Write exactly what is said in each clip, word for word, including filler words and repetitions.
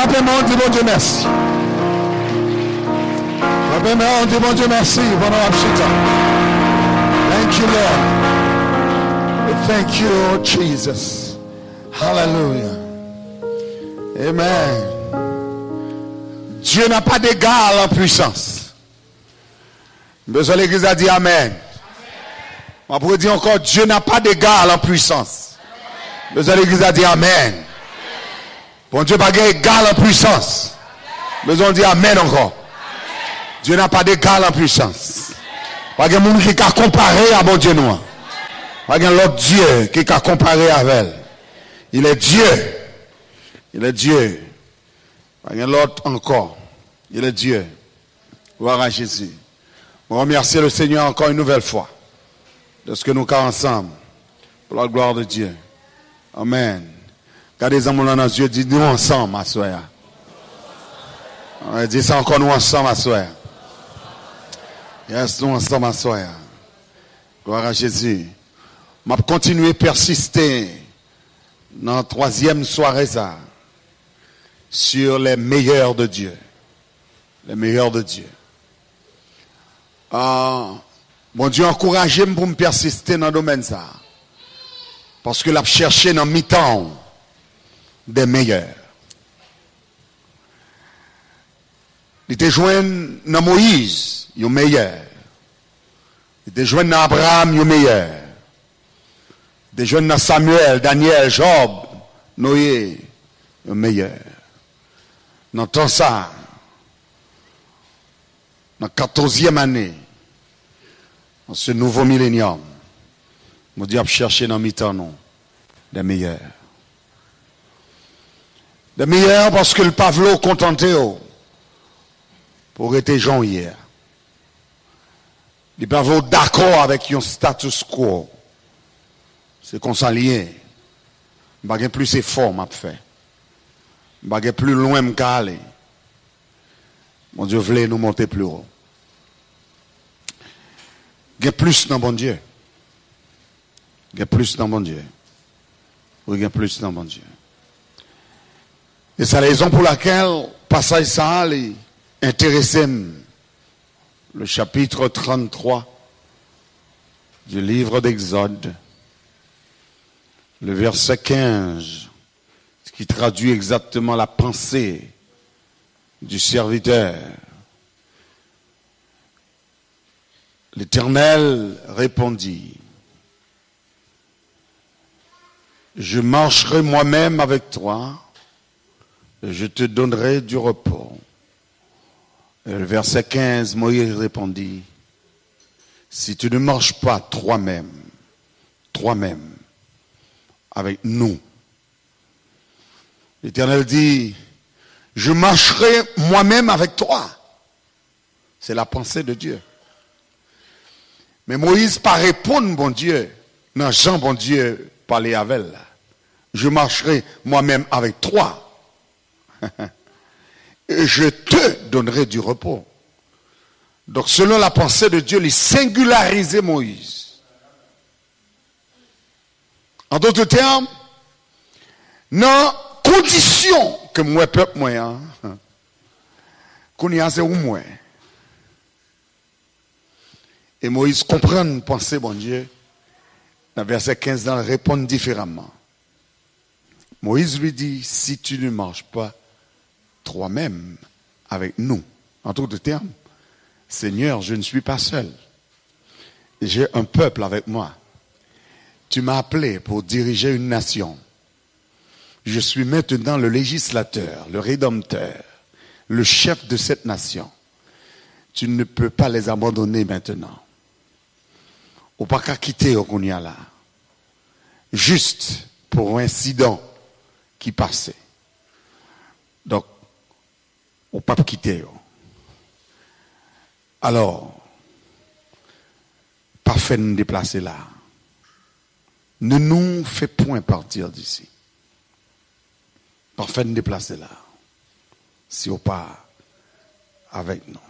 Frappez-moi, on dit bon Dieu merci. Frappez-moi, on dit bon Dieu merci. Thank you, Lord. Thank you, Jesus. Hallelujah. Amen. Dieu n'a pas d'égal en puissance. Besoin l'église a dit Amen. On pourrait dire encore, Dieu n'a pas d'égal en puissance. Besoin l'église a dit Amen. Bon Dieu n'a pas d'égal en puissance. Besoin de dire Amen encore. Dieu n'a pas d'égal en puissance. Pas de monde qui a comparé à bon Dieu nous. Pas de l'autre Dieu qui a comparé avec elle. Il est Dieu. Il est Dieu. Pas de l'autre encore. Il est Dieu. Gloire à Jésus. On remercie le Seigneur encore une nouvelle fois de ce que nous avons ensemble pour la gloire de Dieu. Amen. Gardez les amours dans nos yeux, dites nous ensemble, ma soeur. On va dire ça encore nous ensemble, ma soeur. Yes, nous ensemble, ma soeur. Gloire à Jésus. Je vais continuer à persister dans la troisième soirée ça, sur les meilleurs de Dieu. Les meilleurs de Dieu. Euh, bon Dieu, encouragez-moi pour me persister dans le domaine ça. Parce que là, chercher dans mi-temps des meilleurs. Il était joint dans Moïse, il est meilleur. Il était joint dans Abraham, il est meilleur. Il était joint dans Samuel, Daniel, Job, Noé, il est meilleur. Dans tout ça, dans la quatorzième année, dans ce nouveau millénium, on dit à chercher dans mi-temps, non, des meilleurs. Des meilleurs parce que le Pavlo contenté pour être gens hier. Le Pavlo d'accord avec un status quo. C'est qu'on s'en lien. Je ne plus effort m'a fait. Je ne plus loin me aller. Mon Dieu voulait nous monter plus haut. Il y a plus dans bon Dieu. Il y a plus dans bon Dieu. Il y a plus dans bon Dieu. Et c'est la raison pour laquelle, passage ça, est intéressé, le chapitre trente-trois du livre d'Exode, le verset quinze, qui traduit exactement la pensée du serviteur. L'Éternel répondit, je marcherai moi-même avec toi, et je te donnerai du repos. Et le verset quinze, Moïse répondit, si tu ne marches pas toi-même, toi-même, avec nous, l'Éternel dit, je marcherai moi-même avec toi. C'est la pensée de Dieu. Mais Moïse pas répondre, bon Dieu. Non, Jean, bon Dieu, parler avec elle. Je marcherai moi-même avec toi. Et je te donnerai du repos. Donc, selon la pensée de Dieu, il singularisait Moïse. En d'autres termes, non, condition que moi, peuple, moi, qu'on y a, c'est où moi. Et Moïse comprend, penser, bon Dieu, dans verset quinze, il répond différemment. Moïse lui dit, si tu ne marches pas toi-même avec nous, en d'autres termes, Seigneur, je ne suis pas seul. J'ai un peuple avec moi. Tu m'as appelé pour diriger une nation. Je suis maintenant le législateur, le rédempteur, le chef de cette nation. Tu ne peux pas les abandonner maintenant. Ou pas qu'à quitter au qu'on y a là. Juste pour un incident qui passait. Donc, ou pas quitter. Alors, parfait de nous déplacer là. Ne nous fait point partir d'ici. Parfait de nous déplacer là. Si on pas avec nous.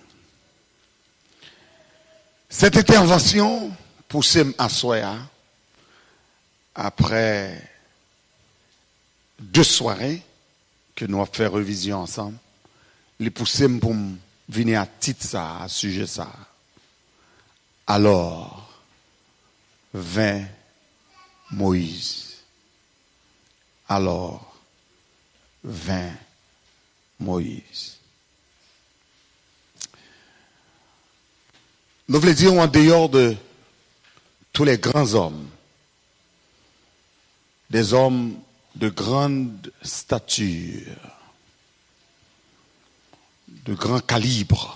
Cette intervention poussée à soi après deux soirées que nous avons fait révision ensemble, les pousser pour venir à titre ça, à sujet ça. Alors, vint Moïse. Alors, vint Moïse. Nous voulons dire en dehors de tous les grands hommes, des hommes de grande stature, de grand calibre,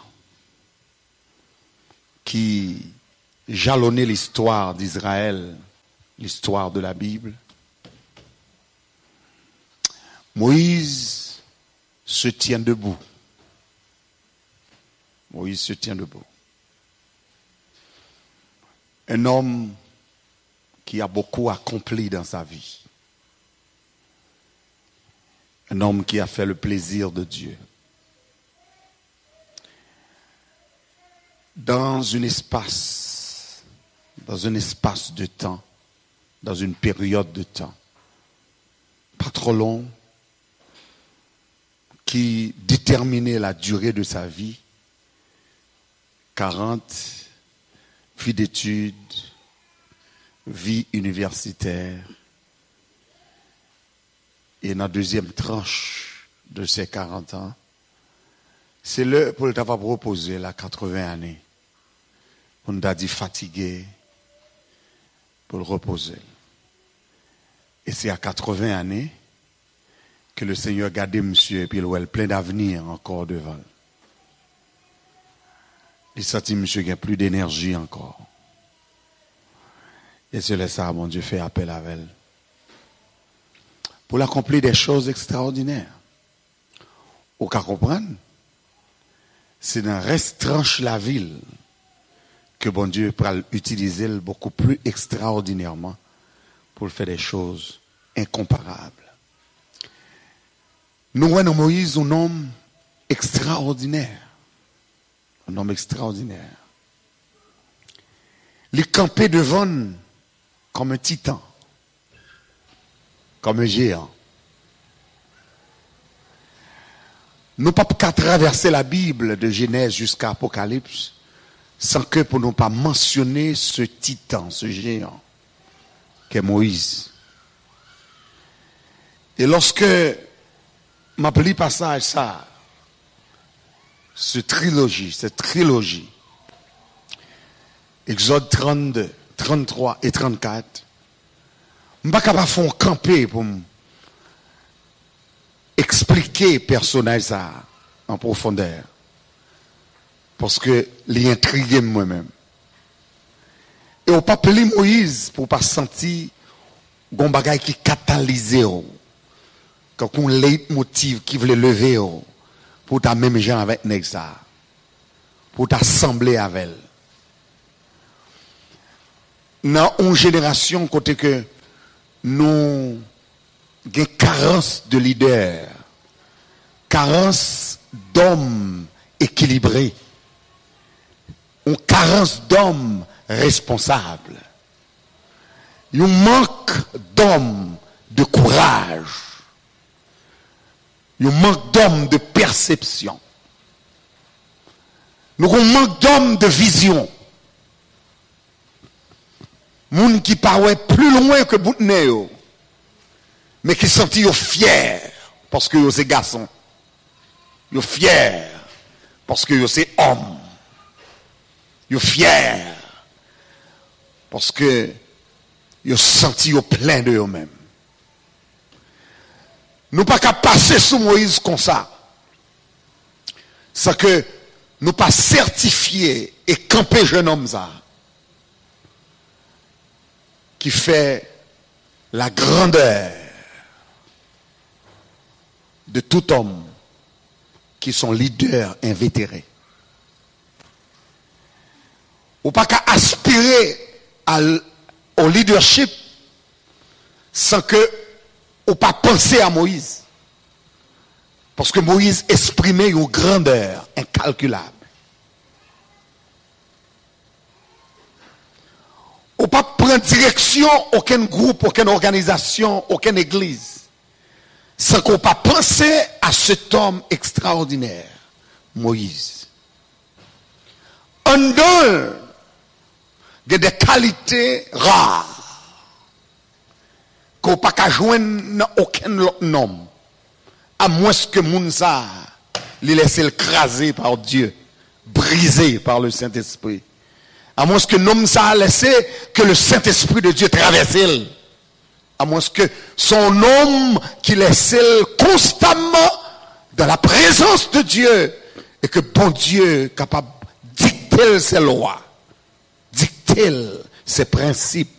qui jalonnaient l'histoire d'Israël, l'histoire de la Bible. Moïse se tient debout. Moïse se tient debout. Un homme qui a beaucoup accompli dans sa vie. Un homme qui a fait le plaisir de Dieu. Dans un espace, dans un espace de temps, dans une période de temps, pas trop long, qui déterminait la durée de sa vie, quarante, vie d'études, vie universitaire, et dans la deuxième tranche de ces quarante ans, c'est le pour le t'avoir proposé la quatre-vingts années. On nous a dit fatigué pour le reposer. Et c'est à quatre-vingts années que le Seigneur a gardé monsieur et puis il a plein d'avenir encore devant. Il sentit monsieur qu'il n'y a plus d'énergie encore. Et c'est ça, mon Dieu, fait appel à elle. Pour l'accomplir des choses extraordinaires. Au cas comprendre, c'est dans restranche la ville que bon Dieu peut utiliser beaucoup plus extraordinairement pour faire des choses incomparables. Nous voyons Moïse un homme extraordinaire. Un homme extraordinaire. Il campait devant comme un titan, comme un géant. Nous ne pouvons pas traverser la Bible de Genèse jusqu'à Apocalypse sans que pour ne pas mentionner ce titan, ce géant, qu'est Moïse. Et lorsque m'a lu passage ça, ce trilogie, cette trilogie, Exode trente-deux, trente-trois et trente-quatre, je ne suis pas capable de faire camper pour expliquer le personnage ça en profondeur. Parce que les intriguer moi-même. Et on ne peut pas appeler Moïse pour ne pas sentir un bagage qui catalyse. Quand on leitmotiv qui voulait lever pour ta même gens avec Nexa. Pour t'assembler avec elle. Dans une génération, côté que nous avons une carence de leaders, carence d'hommes équilibrés, une carence d'hommes responsables, un manque d'hommes de courage, un manque d'hommes de perception, nous avons un manque d'hommes de vision. Moun qui paraît plus loin que Boutneo, mais qui sentit fiers parce que c'est garçon. Yo fiers parce que c'est homme. Yo fiers parce que yo senti yo plein de eux-mêmes. Nous pas qu'à passer sous Moïse comme ça. C'est que nous pas certifier et camper jeune homme ça. Qui fait la grandeur de tout homme qui sont leaders invétérés. Ou pas qu'à aspirer à, au leadership sans que ou pas penser à Moïse. Parce que Moïse exprimait une grandeur incalculable. Ou pas prendre direction aucun groupe, aucune organisation, aucune église. sans qu'on pas penser à cet homme extraordinaire, Moïse. En dehors de des qualités rares, qu'on pas qu'à joindre dans aucun autre nom, à moins que Mounsa les laisse écraser par Dieu, brisé par le Saint-Esprit. À moins que l'homme ça a laissé que le Saint-Esprit de Dieu traverse. À moins que son homme qui laisse constamment dans la présence de Dieu et que bon Dieu est capable de dicter ses lois, dicter ses principes,